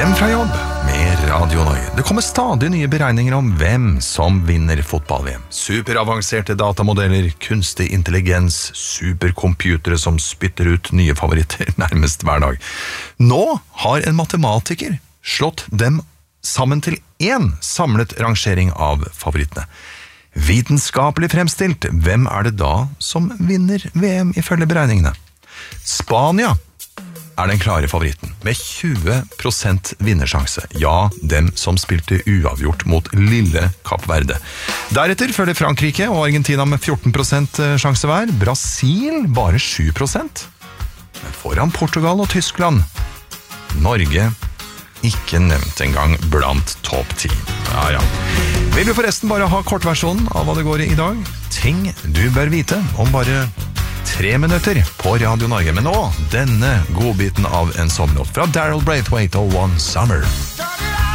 Hjem fra jobb med Radio Norge. Det kommer stadig nye beregninger om hvem som vinner fotball-VM. Superavanserte datamodeller, kunstig intelligens, supercomputere som spytter ut nye favoritter nærmest hver dag. Nå har en matematiker slått dem sammen til én samlet rangering av favorittene. Vitenskapelig fremstilt, hvem er det da som vinner VM ifølge beregningene? Spania er den klare favoritten, med 20% vinnersjanse. Ja, dem som spilte uavgjort mot lille Kapp Verde. Deretter følger Frankrike og Argentina med 14% sjanse hver. Brasil bare 7%. Men foran Portugal og Tyskland. Norge ikke nevnt engang blant topp 10. Ja. Vil du forresten bare ha kortversjonen av hva det går i dag? Ting du bør vite om bare 3 minutter på Radio Norge. Men nå, denne godbiten av en sommerlåt fra Daryl Braithwaite og One Summer.